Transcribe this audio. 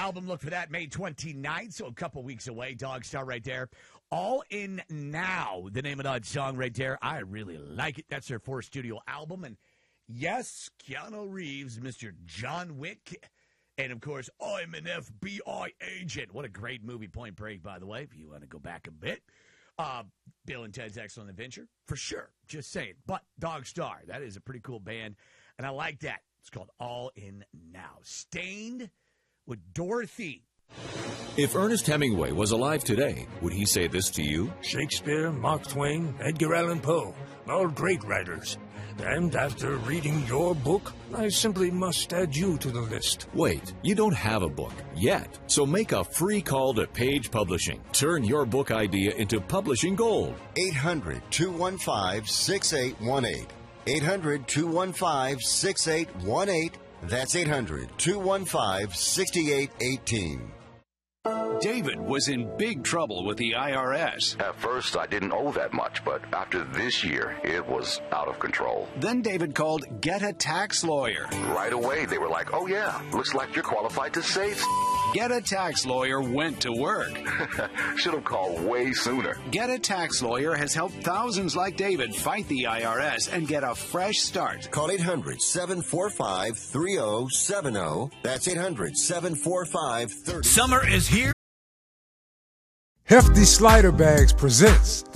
album. Look for that May 29th, so a couple weeks away. Dog Star right there. All In Now, the name of that song right there. I really like it. That's their fourth studio album. And yes, Keanu Reeves, Mr. John Wick. And, of course, I'm an FBI agent. What a great movie, Point Break, by the way, if you want to go back a bit. Bill and Ted's Excellent Adventure, for sure. Just saying. But Dog Star, that is a pretty cool band, and I like that. It's called All In Now. Stained with Dorothy. If Ernest Hemingway was alive today, would he say this to you? Shakespeare, Mark Twain, Edgar Allan Poe, all great writers. And after reading your book, I simply must add you to the list. Wait, you don't have a book yet. So make a free call to Page Publishing. Turn your book idea into publishing gold. 800-215-6818. 800-215-6818. That's 800-215-6818. David was in big trouble with the IRS. At first, I didn't owe that much, but after this year, it was out of control. Then David called Get a Tax Lawyer. Right away, they were like, oh yeah, looks like you're qualified to save. Get a Tax Lawyer went to work. Should have called way sooner. Get a Tax Lawyer has helped thousands like David fight the IRS and get a fresh start. Call 800-745-3070. That's 800-745-3070. Summer is here. Hefty Slider Bags presents